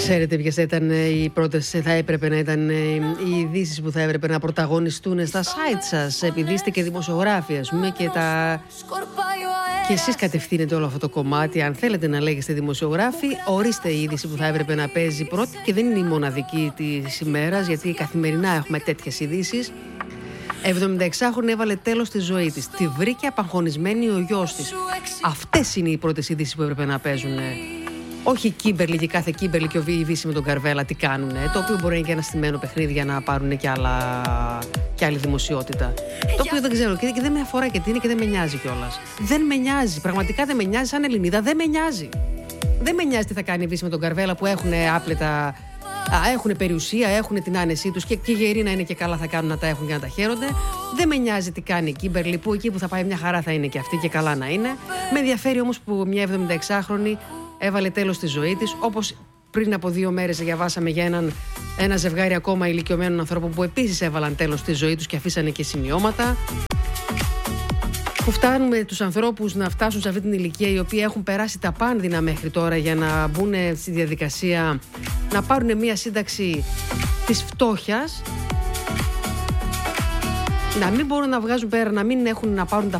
Ξέρετε ποιες ήταν οι πρώτες, θα έπρεπε να ήταν οι ειδήσεις που θα έπρεπε να πρωταγωνιστούν στα site σας, επειδή είστε και δημοσιογράφοι, ας πούμε, και εσείς κατευθύνετε όλο αυτό το κομμάτι. Αν θέλετε να λέγεστε δημοσιογράφοι, ορίστε η είδηση που θα έπρεπε να παίζει πρώτη, και δεν είναι η μοναδική της ημέρας, γιατί καθημερινά έχουμε τέτοιες ειδήσεις. 76χρονη έβαλε τέλος στη ζωή της. Τη βρήκε απαγχωνισμένη ο γιος της. Αυτές είναι οι πρώτες ειδήσεις που έπρεπε να παίζουν. Όχι η Κίμπερλι και κάθε Κίμπερλι και η Βύση με τον Καρβέλα τι κάνουνε. Το οποίο μπορεί να είναι και ένα στημένο παιχνίδι για να πάρουν και άλλη δημοσιότητα. Το οποίο δεν ξέρω και δεν με αφορά και τι είναι και δεν με νοιάζει κιόλας. Δεν με νοιάζει. Πραγματικά δεν με νοιάζει. Σαν Ελληνίδα δεν με νοιάζει. Δεν με νοιάζει τι θα κάνει η Βύση με τον Καρβέλα που έχουν άπλετα. Έχουν περιουσία, έχουν την άνεσή τους και γεροί να είναι και καλά θα κάνουν να τα έχουν και να τα χαίρονται. Δεν με νοιάζει τι κάνει η Κίμπερλι, που εκεί που θα πάει μια χαρά θα είναι και αυτή και καλά να είναι. Με ενδιαφέρει όμως που μια 76χρονη έβαλε τέλος στη ζωή της, όπως πριν από 2 μέρες διαβάσαμε για ένα ζευγάρι ακόμα ηλικιωμένων ανθρώπων που επίσης έβαλαν τέλος στη ζωή τους και αφήσανε και σημειώματα. Που φτάνουμε τους ανθρώπους να φτάσουν σε αυτή την ηλικία, οι οποίοι έχουν περάσει τα πάνδυνα μέχρι τώρα για να μπουν στη διαδικασία να πάρουν μια σύνταξη της φτώχειας, να μην μπορούν να βγάζουν πέρα, να μην έχουν να πάρουν τα